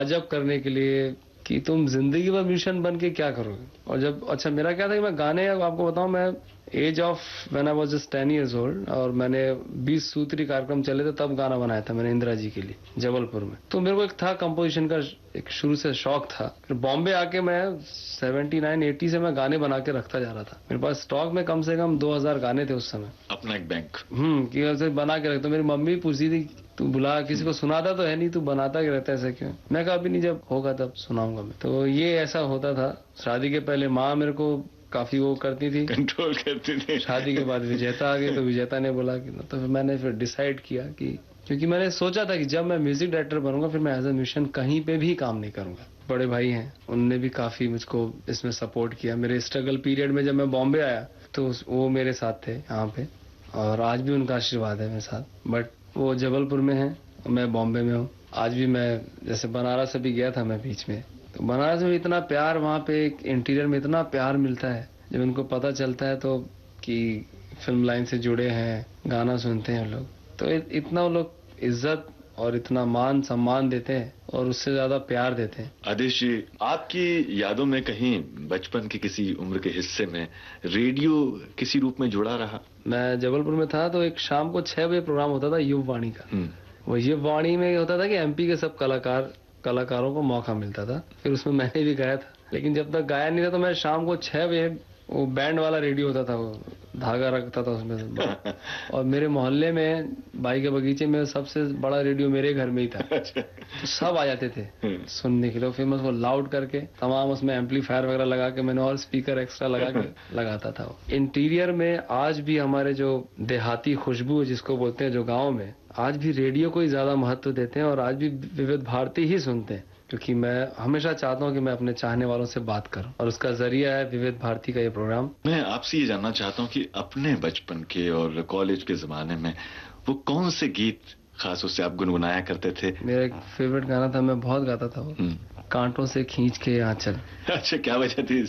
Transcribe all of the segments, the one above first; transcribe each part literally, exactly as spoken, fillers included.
अजब करने के लिए कि तुम जिंदगी भर म्यूजिशियन बन के क्या करोगे। और जब अच्छा मेरा क्या था कि मैं गाने, आपको बताऊं, मैं as of when I was just ten years old, और मैंने बीस सूत्री कार्यक्रम चले थे तब गाना बनाया था मैंने इंदिरा जी के लिए जबलपुर में। तो मेरे को एक था कंपोजिशन का एक शुरू से शौक था। फिर बॉम्बे आके मैं उन्यासी अस्सी से मैं गाने बना के रखता जा रहा था। मेरे पास स्टॉक में कम से कम दो हज़ार गाने थे उस समय, अपना एक बैंक। हम्म कि ऐसे बना के रखता। मेरी मम्मी पूछती थी तू बुला, किसी को सुनाता तो है नहीं, तू बनाता क्या रहता है ऐसे क्यों। मैं कहा अभी नहीं, जब होगा तब सुनाऊंगा मैं। तो ये ऐसा होता था। शादी के पहले माँ मेरे को काफी वो करती थी, कंट्रोल करती थी। शादी के बाद विजेता आ गई तो विजेता ने बोला कि तो फिर मैंने फिर डिसाइड किया कि, क्योंकि मैंने सोचा था कि जब मैं म्यूजिक डायरेक्टर बनूंगा फिर मैं एज ए म्यूजिशियन कहीं पे भी काम नहीं करूंगा। बड़े भाई हैं, उनने भी काफी मुझको इसमें सपोर्ट किया। मेरे स्ट्रगल पीरियड में जब मैं बॉम्बे आया तो वो मेरे साथ थे यहाँ पे, और आज भी उनका आशीर्वाद है मेरे साथ। बट वो जबलपुर में है, मैं बॉम्बे में हूँ। आज भी मैं जैसे बनारस से भी गया था मैं बीच में, तो बनारस में इतना प्यार, वहाँ पे एक इंटीरियर में इतना प्यार मिलता है जब उनको पता चलता है तो कि फिल्म लाइन से जुड़े हैं, गाना सुनते हैं लोग, तो इतना वो लोग इज्जत और इतना मान सम्मान देते हैं और उससे ज्यादा प्यार देते हैं। आदेश जी, आपकी यादों में कहीं बचपन के किसी उम्र के हिस्से में रेडियो किसी रूप में जुड़ा रहा? मैं जबलपुर में था तो एक शाम को छह बजे प्रोग्राम होता था युववाणी का। वो युववाणी में होता था कि एमपी के सब कलाकार कलाकारों को मौका मिलता था। फिर उसमें मैंने भी गाया था, लेकिन जब तक गाया नहीं था तो मैं शाम को छह बजे, वो बैंड वाला रेडियो होता था, वो धागा रखता था उसमें और मेरे मोहल्ले में बाई के बगीचे में सबसे बड़ा रेडियो मेरे घर में ही था। तो सब आ जाते थे सुनने के लिए। फिर मैं उसको लाउड करके तमाम उसमें एम्पलीफायर वगैरह लगा के मैंने और स्पीकर एक्स्ट्रा लगा के लगाता था। इंटीरियर में आज भी हमारे जो देहाती खुशबू जिसको बोलते हैं जो गाँव में, आज भी रेडियो को ही ज्यादा महत्व देते हैं और आज भी विविध भारती ही सुनते हैं, क्योंकि मैं हमेशा चाहता हूं कि मैं अपने चाहने वालों से बात करूं और उसका जरिया है विविध भारती का ये प्रोग्राम। मैं आपसे ये जानना चाहता हूं कि अपने बचपन के और कॉलेज के जमाने में वो कौन से गीत खास उससे आप गुनगुनाया करते थे? मेरा एक फेवरेट गाना था, मैं बहुत गाता था वो, कांटों से खींच के आंचल। अच्छा, क्या वजह थी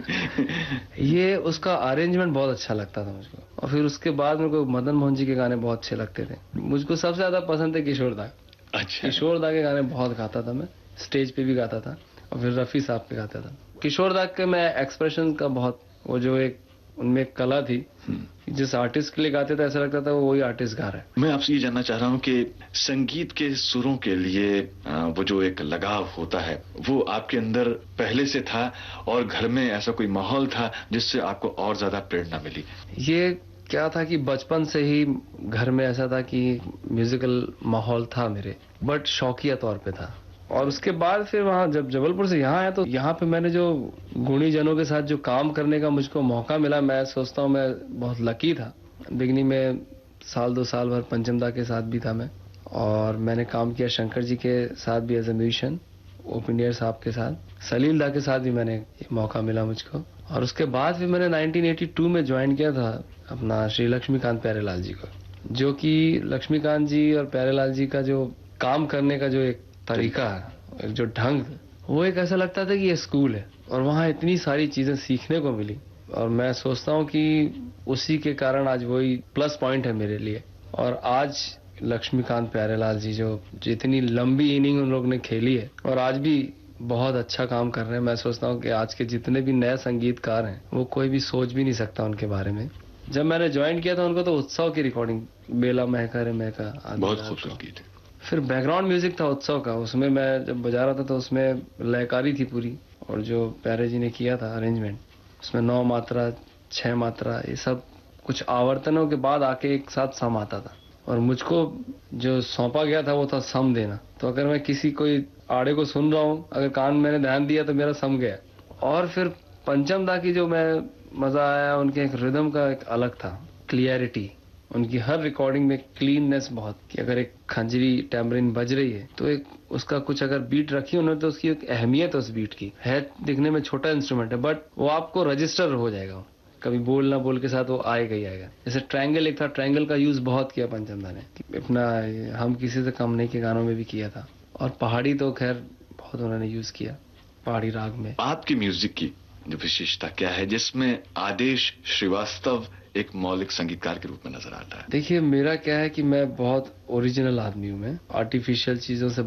इसकी? ये उसका अरेंजमेंट बहुत अच्छा लगता था मुझको। और फिर उसके बाद मेरे को मदन मोहन जी के गाने बहुत अच्छे लगते थे। मुझको सबसे ज्यादा पसंद है किशोर दा। अच्छा, किशोर दा के गाने बहुत गाता था मैं, स्टेज पे भी गाता था और फिर रफी साहब पे गाता था। किशोर दा के मैं एक्सप्रेशन का बहुत, वो जो एक उनमें एक कला थी, जिस आर्टिस्ट के लिए गाते थे ऐसा लगता था वो वही आर्टिस्ट गा रहा है। मैं आपसे ये जानना चाह रहा हूँ कि संगीत के सुरों के लिए वो जो एक लगाव होता है वो आपके अंदर पहले से था और घर में ऐसा कोई माहौल था जिससे आपको और ज्यादा प्रेरणा मिली? ये क्या था कि बचपन से ही घर में ऐसा था कि म्यूजिकल माहौल था मेरे, बट शौकिया तौर पे था। और उसके बाद फिर वहाँ जब जबलपुर से यहाँ आया तो यहाँ पे मैंने जो गुणी जनों के साथ जो काम करने का मुझको मौका मिला, मैं सोचता हूँ मैं बहुत लकी था। बिगनी में साल दो साल भर पंचमदा के साथ भी था मैं, और मैंने काम किया शंकर जी के साथ भी एज ए म्यूजिशियन, ओपिनियर साहब के साथ, सलील दा के साथ भी मैंने मौका मिला मुझको। और उसके बाद फिर मैंने नाइनटीन एटी टू में ज्वाइन किया था अपना श्री लक्ष्मीकांत प्यारेलाल जी को, जो कि लक्ष्मीकांत जी और प्यारेलाल जी का जो काम करने का जो एक तरीका है, एक जो ढंग, वो एक ऐसा लगता था कि ये स्कूल है। और वहाँ इतनी सारी चीजें सीखने को मिली और मैं सोचता हूँ कि उसी के कारण आज वही प्लस पॉइंट है मेरे लिए। और आज लक्ष्मीकांत प्यारेलाल जी जो जितनी लंबी इनिंग उन लोग ने खेली है और आज भी बहुत अच्छा काम कर रहे हैं, मैं सोचता हूँ कि आज के जितने भी नए संगीतकार हैं वो कोई भी सोच भी नहीं सकता उनके बारे में। जब मैंने ज्वाइन किया था उनको तो उत्सव की रिकॉर्डिंग, बेला महका रे महका, बहुत खूबसूरत गीत है। फिर बैकग्राउंड म्यूजिक था उत्सव का, उसमें मैं जब बजा रहा था तो उसमें लयकारी थी पूरी, और जो प्यारे जी ने किया था अरेंजमेंट, उसमें नौ मात्रा छह मात्रा ये सब कुछ आवर्तनों के बाद आके एक साथ सम आता था। और मुझको जो सौंपा गया था वो था सम देना। तो अगर मैं किसी कोई आड़े को सुन रहा हूँ, अगर कान मैंने ध्यान दिया तो मेरा सम गया। और फिर पंचम दा की जो मैं मजा आया, उनके एक रिदम का एक अलग था, क्लियरिटी, उनकी हर रिकॉर्डिंग में क्लीननेस बहुत, कि अगर एक खंजरी टैम्बरिन बज रही है तो एक उसका कुछ अगर बीट रखी उन्होंने तो उसकी एक अहमियत है, उस बीट की है। दिखने में छोटा इंस्ट्रूमेंट है बट वो आपको रजिस्टर हो जाएगा, कभी बोल ना बोल के साथ वो आएगा ही आएगा। जैसे ट्रायंगल एक था, ट्रायंगल का यूज बहुत किया पंचम दा ने, अपना हम किसी से कम नहीं के गानों में भी किया था। और पहाड़ी तो खैर बहुत उन्होंने यूज किया पहाड़ी राग में। आपकी म्यूजिक की जो विशेषता क्या है जिसमें आदेश श्रीवास्तव एक मौलिक संगीतकार के रूप में नजर आता है? देखिए मेरा क्या है कि मैं बहुत ओरिजिनल आदमी हूँ, मैं आर्टिफिशियल चीजों से बहुत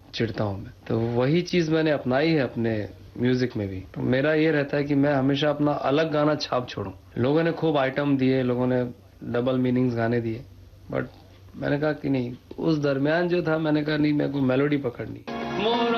चिढ़ता हूँ मैं। तो वही चीज़ मैंने अपनाई है अपने म्यूजिक में भी। तो मेरा ये रहता है कि मैं हमेशा अपना अलग गाना छाप छोड़ूं। लोगों ने खूब आइटम दिए, लोगों ने डबल मीनिंग्स गाने दिए, बट मैंने कहा कि नहीं, उस दरमियान जो था मैंने कहा नहीं, मैं कोई मेलोडी पकड़नी।